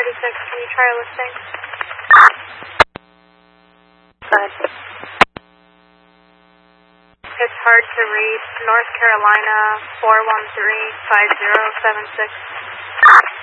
Can you try a listing? Good. It's hard to read. North Carolina 413-5076.